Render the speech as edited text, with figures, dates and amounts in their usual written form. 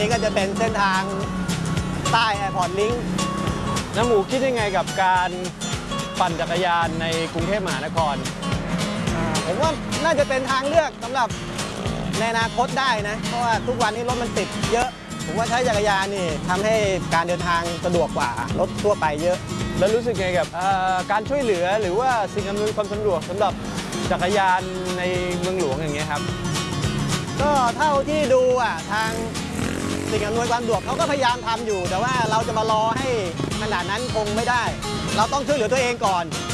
นี้ก็จะเป็นเส้นทางใต้แอร์พอร์ตลิงก์น้ำหมูคิดยังไงกับการปั่นจักรยานในกรุงเทพมหานครผมว่าน่าจะเป็นทางเลือกสำหรับในอนาคตได้นะเพราะว่าทุกวันนี้รถมันติดเยอะผมว่าใช้จักรยานนี่ทำให้การเดินทางสะดวกกว่ารถทั่วไปเยอะแล้วรู้สึกไงกับการช่วยเหลือหรือว่าสิ่งอำนวยความสะดวกสำหรับจักรยานในเมืองหลวงอย่างเงี้ยครับก็เท่าที่ดูทางสิ่งอำนวยความสะดวกเขาก็พยายามทำอยู่แต่ว่าเราจะมารอให้ขนาดนั้นคงไม่ได้เราต้องช่วยเหลือตัวเองก่อน